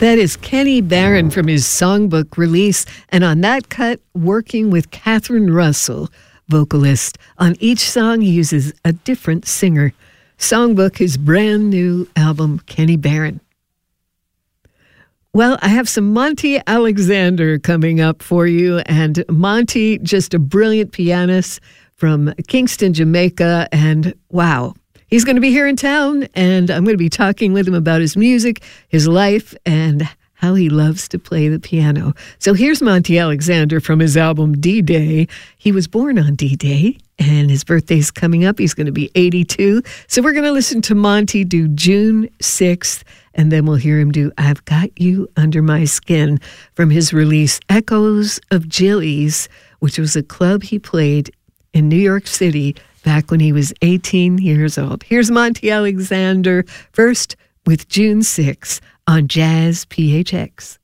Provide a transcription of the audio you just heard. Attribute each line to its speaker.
Speaker 1: That is Kenny Barron from his songbook release, and on that cut, working with Catherine Russell, vocalist. On each song, he uses a different singer. Songbook, his brand new album, Kenny Barron. Well, I have some Monty Alexander coming up for you, and Monty, just a brilliant pianist from Kingston, Jamaica, and wow. He's going to be here in town, and I'm going to be talking with him about his music, his life, and how he loves to play the piano. So here's Monty Alexander from his album D-Day. He was born on D-Day, and his birthday's coming up. He's going to be 82. So we're going to listen to Monty do June 6th, and then we'll hear him do I've Got You Under My Skin from his release Echoes of Jilly's, which was a club he played in New York City back when he was 18 years old. Here's Monty Alexander, first with June 6 on Jazz PHX.